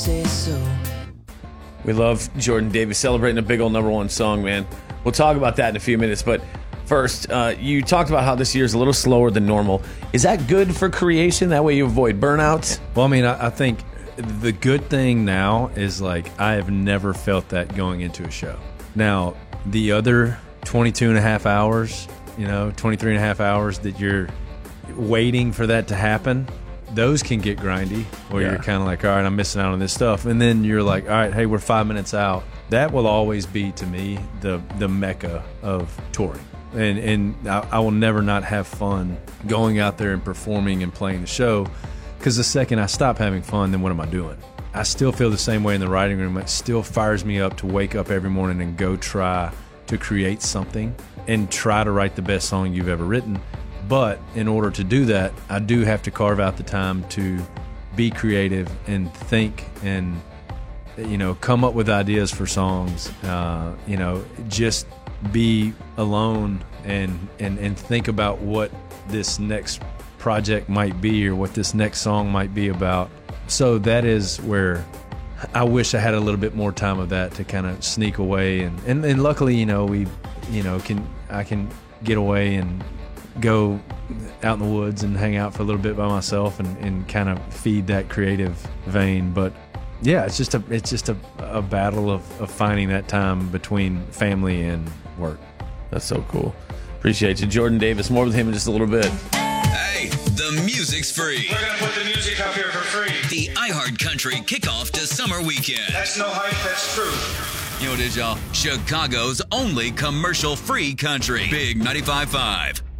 say so. We love Jordan Davis celebrating a big old #1 song, man. We'll talk about that in a few minutes, but first, you talked about how this year's a little slower than normal. Is that good for creation? That way you avoid burnouts? Well, I mean, I think the good thing now is, like, I have never felt that going into a show. Now, the other 22 and a half hours, 23 and a half hours that you're waiting for that to happen, those can get grindy, where you're kind of like, all right, I'm missing out on this stuff. And then you're like, all right, hey, we're 5 minutes out. That will always be, to me, the mecca of touring. And I will never not have fun going out there and performing and playing the show, because the second I stop having fun, then what am I doing? I still feel the same way in the writing room. It still fires me up to wake up every morning and go try to create something and try to write the best song you've ever written. But in order to do that, I do have to carve out the time to be creative and think and, come up with ideas for songs, just be alone and think about what this next project might be or what this next song might be about. So that is where I wish I had a little bit more time of that to kind of sneak away. And luckily, I can get away and go out in the woods and hang out for a little bit by myself and kind of feed that creative vein. But yeah, it's just a battle of finding that time between family and work. That's so cool. Appreciate you. Jordan Davis, more with him in just a little bit. Hey, the music's free. We're going to put the music up here for free. The iHeartCountry kickoff to summer weekend. That's no hype, that's true. Yo, did y'all? Chicago's only commercial-free country. Big 95.5.